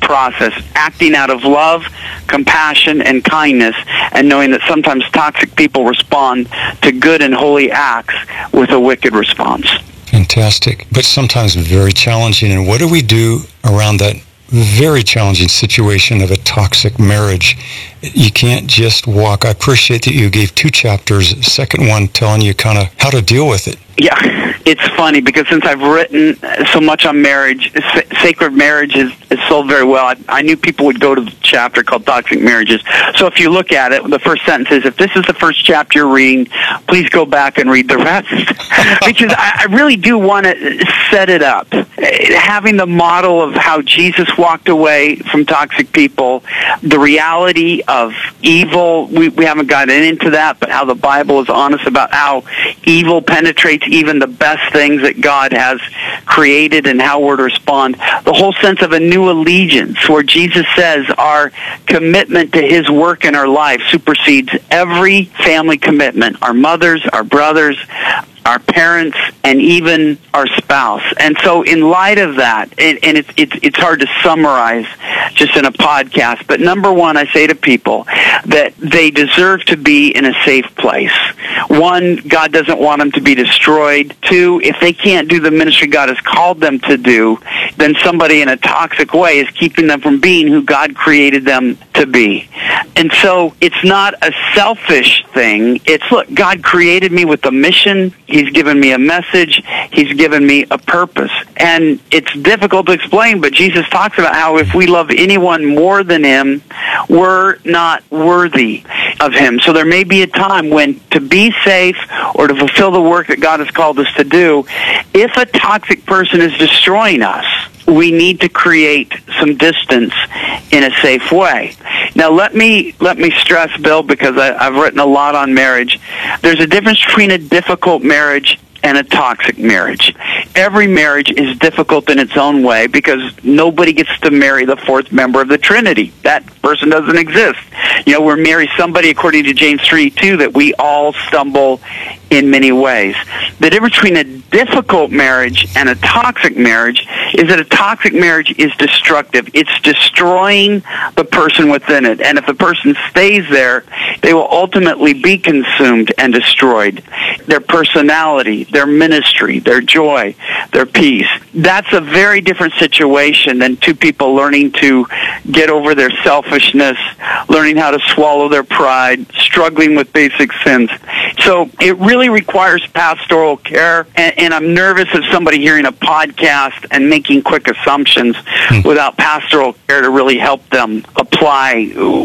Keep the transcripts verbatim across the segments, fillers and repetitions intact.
process, acting out of love, compassion, and kindness, and knowing that sometimes toxic people respond to good and holy acts with a wicked response. Fantastic, but sometimes very challenging. And what do we do around that very challenging situation of a toxic marriage? You can't just walk. I appreciate that you gave two chapters, second one telling you kind of how to deal with it. Yeah, it's funny because since I've written so much on marriage, Sacred Marriage is, is sold very well. I, I knew people would go to the chapter called Toxic Marriages. So if you look at it, the first sentence is, if this is the first chapter you're reading, please go back and read the rest. Because I, I really do want to set it up. Having the model of how Jesus walked away from toxic people, the reality of evil, we, we haven't gotten into that, but how the Bible is honest about how evil penetrates even the best things that God has created and how we're to respond. The whole sense of a new allegiance, where Jesus says our commitment to his work in our life supersedes every family commitment, our mothers, our brothers, our parents, and even our spouse. And so in light of that, and, and it's, it's, it's hard to summarize just in a podcast, but number one, I say to people that they deserve to be in a safe place. One, God doesn't want them to be destroyed. Two, if they can't do the ministry God has called them to do, then somebody in a toxic way is keeping them from being who God created them to be. And so it's not a selfish thing. It's, look, God created me with a mission. He's given me a message. He's given me a purpose. And it's difficult to explain, but Jesus talks about how if we love anyone more than him, we're not worthy of him. So there may be a time when, to be safe or to fulfill the work that God has called us to do, if a toxic person is destroying us, we need to create some distance in a safe way. Now, let me let me stress, Bill, because I, I've written a lot on marriage. There's a difference between a difficult marriage and a toxic marriage. Every marriage is difficult in its own way because nobody gets to marry the fourth member of the Trinity. That person doesn't exist. You know, we're marry somebody, according to James three two, that we all stumble in many ways. The difference between a difficult marriage and a toxic marriage is that a toxic marriage is destructive. It's destroying the person within it. And if the person stays there, they will ultimately be consumed and destroyed. Their personality, their ministry, their joy, their peace. That's a very different situation than two people learning to get over their selfishness, learning how to swallow their pride, struggling with basic sins. So it really requires pastoral care, and, and I'm nervous of somebody hearing a podcast and making quick assumptions hmm. without pastoral care to really help them apply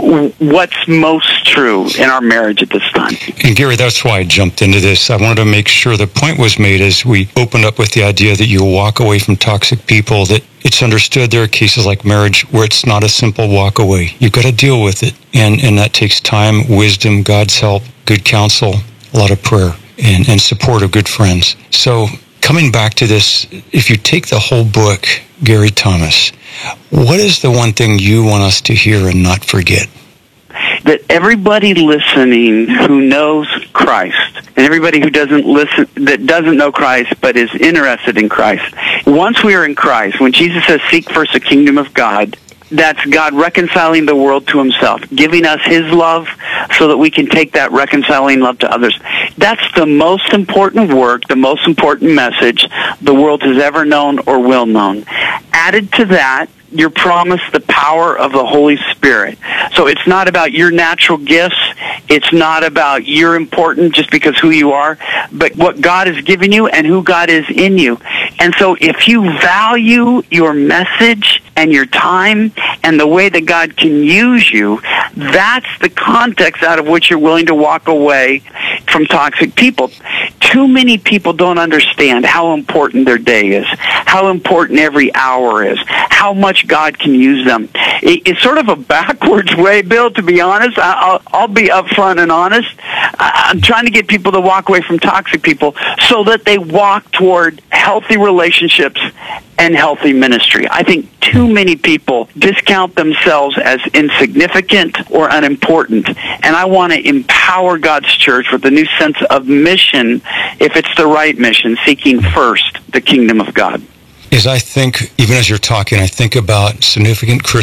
what's most true in our marriage at this time. And Gary, that's why I jumped into this. I wanted to make sure the point was made as we opened up with the idea that you walk away from toxic people, that it's understood there are cases like marriage where it's not a simple walk away. You've got to deal with it, and, and that takes time, wisdom, God's help, good counsel, a lot of prayer, and, and support of good friends. So coming back to this, if you take the whole book, Gary Thomas, what is the one thing you want us to hear and not forget? That everybody listening who knows Christ, and everybody who doesn't listen, that doesn't know Christ but is interested in Christ, once we are in Christ, when Jesus says, seek first the kingdom of God, that's God reconciling the world to himself, giving us his love so that we can take that reconciling love to others. That's the most important work, the most important message the world has ever known or will know. Added to that, you're promised the power of the Holy Spirit. So it's not about your natural gifts. It's not about you're important just because who you are, but what God has given you and who God is in you. And so if you value your message and your time and the way that God can use you, that's the context out of which you're willing to walk away from toxic people. Too many people don't understand how important their day is, how important every hour is, how much God can use them. It's sort of a backwards way, Bill, to be honest. I'll, I'll be upfront and honest. I'm trying to get people to walk away from toxic people so that they walk toward healthy relationships and healthy ministry. I think too many people discount themselves as insignificant or unimportant, and I want to empower God's church with a new sense of mission, if it's the right mission, seeking first the kingdom of God. As I think, even as you're talking, I think about significant Christians